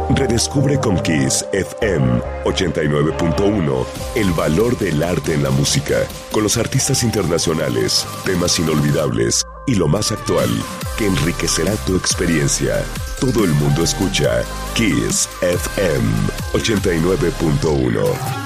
Redescubre con Kiss FM 89.1 el valor del arte en la música, con los artistas internacionales, temas inolvidables y lo más actual que enriquecerá tu experiencia. Todo el mundo escucha Kiss FM 89.1.